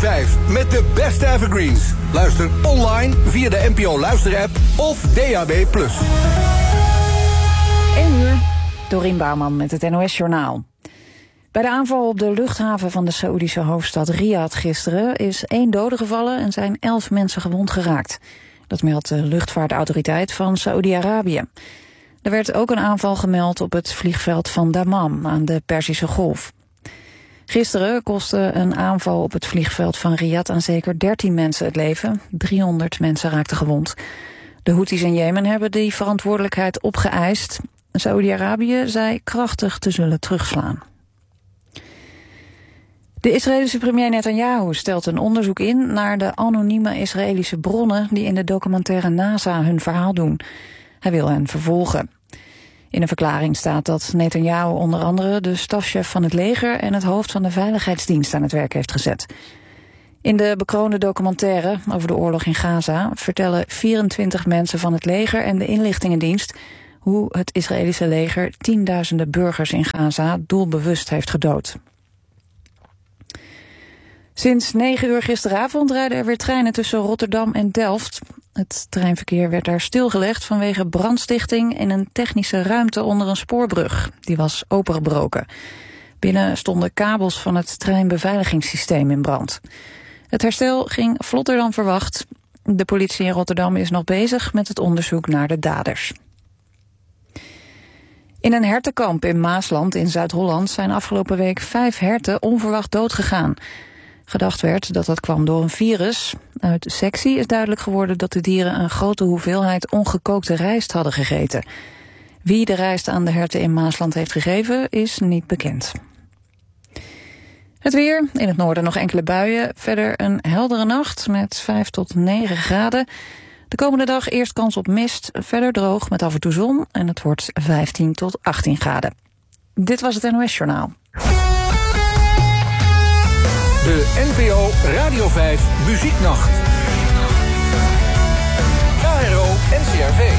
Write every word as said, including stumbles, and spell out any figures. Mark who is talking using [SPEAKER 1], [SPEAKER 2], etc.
[SPEAKER 1] vijf met de beste evergreens. Luister online via de N P O Luisterapp of D A B plus.
[SPEAKER 2] één uur, Dorien Bouwman met het N O S-journaal. Bij de aanval op de luchthaven van de Saoedische hoofdstad Riyadh gisteren is één dode gevallen en zijn elf mensen gewond geraakt. Dat meldt de luchtvaartautoriteit van Saoedi-Arabië. Er werd ook een aanval gemeld op het vliegveld van Dammam aan de Perzische Golf. Gisteren kostte een aanval op het vliegveld van Riyadh aan zeker dertien mensen het leven. driehonderd mensen raakten gewond. De Houthis in Jemen hebben die verantwoordelijkheid opgeëist. Saoedi-Arabië zei krachtig te zullen terugslaan. De Israëlische premier Netanyahu stelt een onderzoek in naar de anonieme Israëlische bronnen die in de documentaire NASA hun verhaal doen. Hij wil hen vervolgen. In een verklaring staat dat Netanyahu onder andere de stafchef van het leger en het hoofd van de veiligheidsdienst aan het werk heeft gezet. In de bekroonde documentaire over de oorlog in Gaza vertellen vierentwintig mensen van het leger en de inlichtingendienst hoe het Israëlische leger tienduizenden burgers in Gaza doelbewust heeft gedood. Sinds negen uur gisteravond rijden er weer treinen tussen Rotterdam en Delft. Het treinverkeer werd daar stilgelegd vanwege brandstichting in een technische ruimte onder een spoorbrug. Die was opengebroken. Binnen stonden kabels van het treinbeveiligingssysteem in brand. Het herstel ging vlotter dan verwacht. De politie in Rotterdam is nog bezig met het onderzoek naar de daders. In een hertenkamp in Maasland in Zuid-Holland zijn afgelopen week vijf herten onverwacht doodgegaan. Gedacht werd dat dat kwam door een virus. Uit sectie is duidelijk geworden dat de dieren een grote hoeveelheid ongekookte rijst hadden gegeten. Wie de rijst aan de herten in Maasland heeft gegeven is niet bekend. Het weer, in het noorden nog enkele buien. Verder een heldere nacht met vijf tot negen graden. De komende dag eerst kans op mist, verder droog met af en toe zon. En het wordt vijftien tot achttien graden. Dit was het N O S-journaal.
[SPEAKER 1] De N P O Radio vijf Muzieknacht. K R O N C R V.